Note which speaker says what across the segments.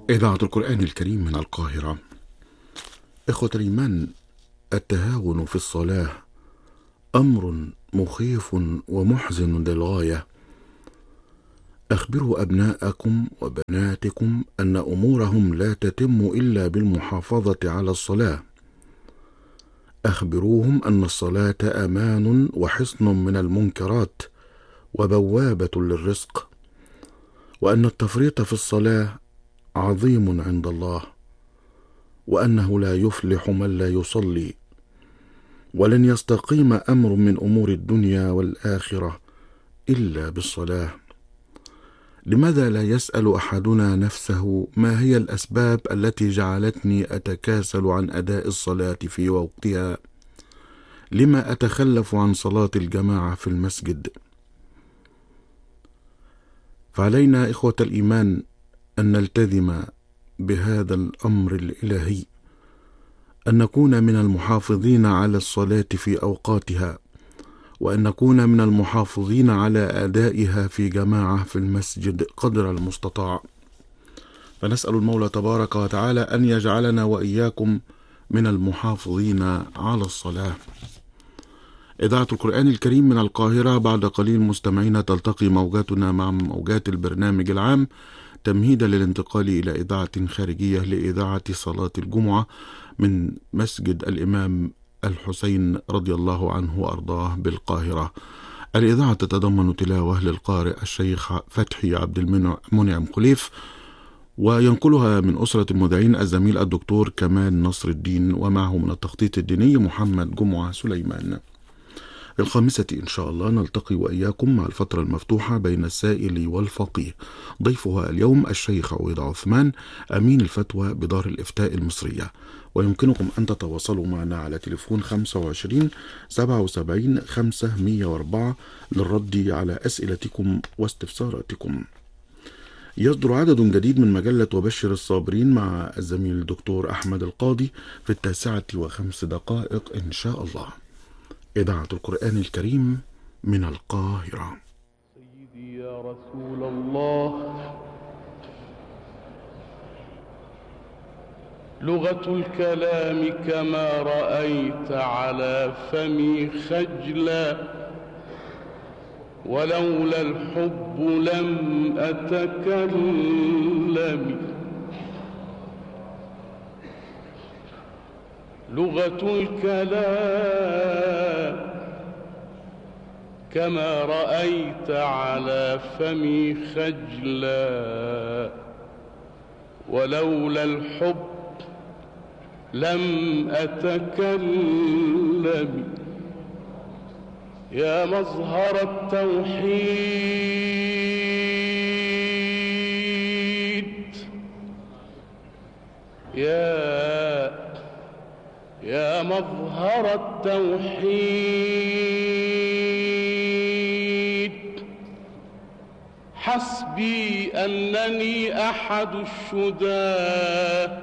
Speaker 1: إذاعة القرآن الكريم من القاهرة. إخوة الإيمان، التهاون في الصلاة أمر مخيف ومحزن للغاية. أخبروا أبناءكم وبناتكم أن أمورهم لا تتم إلا بالمحافظة على الصلاة. أخبروهم أن الصلاة أمان وحصن من المنكرات وبوابة للرزق، وأن التفريط في الصلاة عظيم عند الله، وأنه لا يفلح من لا يصلي، ولن يستقيم أمر من أمور الدنيا والآخرة إلا بالصلاة. لماذا لا يسأل أحدنا نفسه ما هي الأسباب التي جعلتني أتكاسل عن أداء الصلاة في وقتها؟ لما أتخلف عن صلاة الجماعة في المسجد؟ فعلينا إخوة الإيمان أن نلتزم بهذا الأمر الإلهي، أن نكون من المحافظين على الصلاة في أوقاتها، وأن نكون من المحافظين على أدائها في جماعة في المسجد قدر المستطاع. فنسأل المولى تبارك وتعالى أن يجعلنا وإياكم من المحافظين على الصلاة. إذاعة القرآن الكريم من القاهرة. بعد قليل مستمعين تلتقي موجاتنا مع موجات البرنامج العام تمهيدا للانتقال إلى إذاعة خارجية لإذاعة صلاة الجمعة من مسجد الإمام الحسين رضي الله عنه وأرضاه بالقاهرة. الإذاعة تتضمن تلاوة للقارئ الشيخ فتحي عبد المنعم خليف، وينقلها من أسرة المذيعين الزميل الدكتور كمال نصر الدين، ومعه من التخطيط الديني محمد جمعة سليمان. الخامسة إن شاء الله نلتقي وإياكم مع الفترة المفتوحة بين السائل والفقيه. ضيفها اليوم الشيخ عويض عثمان، أمين الفتوى بدار الإفتاء المصرية. ويمكنكم أن تتواصلوا معنا على تليفون 25 77 504 للرد على أسئلتكم واستفساراتكم. يصدر عدد جديد من مجلة وبشر الصابرين مع الزميل الدكتور أحمد القاضي في 9:05 إن شاء الله. إذاعة القرآن الكريم من القاهرة.
Speaker 2: سيدي يا رسول الله، لغة الكلام كما رأيت على فمي خجلا، ولولا الحب لم أتكلم. لغة الكلام كما رأيت على فمي خجلا، ولولا الحب لم أتكلم. يا مظهر التوحيد، يا مظهر التوحيد، حسبي أنني أحد الشداه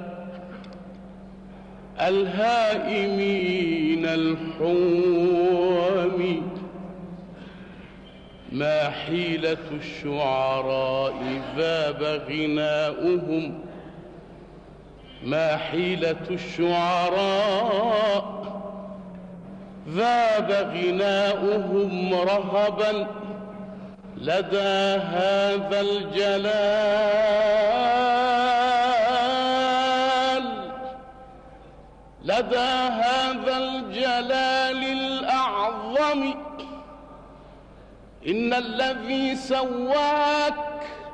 Speaker 2: الهائمين الحوم. ما حيلة الشعراء ذاب غناؤهم، ما حيلة الشعراء ذاب غناؤهم رهبا لدى هذا الجلال، لدى هذا الجلال الأعظم. إن الذي سواك